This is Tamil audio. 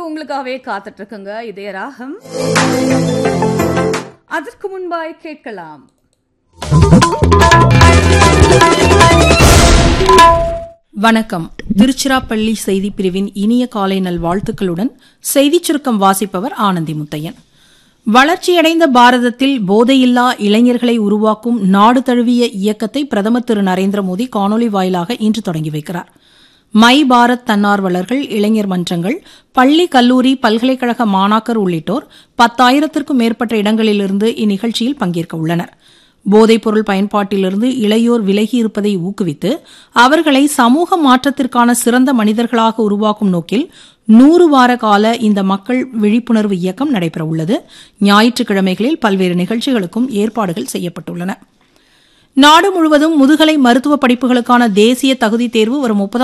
உங்களுக்காகவே காத்துட்டு இருக்குங்க இதய ராகம். அதற்கு முன்பாய் கேட்கலாம். வணக்கம். திருச்சிராப்பள்ளி செய்தி பிரிவின் இனிய காலை நல்வாழ்த்துக்களுடன் செய்திச் சுருக்கம் வாசிப்பவர் ஆனந்தி முத்தையன். வளர்ச்சியடைந்த பாரதத்தில் போதையில்லா இளைஞர்களை உருவாக்கும் நாடு தழுவிய இயக்கத்தை பிரதமர் திரு நரேந்திர மோடி காணொலி வாயிலாக இன்று தொடங்கி வைக்கிறார். மை பாரத் தன்னார்வலர்கள், இளைஞர் மன்றங்கள், பள்ளி, கல்லூரி, பல்கலைக்கழக மாணாக்கர் உள்ளிட்டோர் 10,000க்கும் மேற்பட்ட இடங்களிலிருந்து இந்நிகழ்ச்சியில் பங்கேற்க உள்ளனர். போதைப்பொருள் பயன்பாட்டிலிருந்து இளையோர் விலகியிருப்பதை ஊக்குவித்து அவர்களை சமூக மாற்றத்திற்கான சிறந்த மனிதர்களாக உருவாக்கும் நோக்கில் 100 வார கால இந்த மக்கள் விழிப்புணர்வு இயக்கம் நடைபெறவுள்ளது. ஞாயிற்றுக்கிழமைகளில் பல்வேறு நிகழ்ச்சிகளுக்கும் ஏற்பாடுகள் செய்யப்பட்டுள்ளன. நாடு முழுவதும் முதுகலை மருத்துவ படிப்புகளுக்கான தேசிய தகுதித் தேர்வு வரும்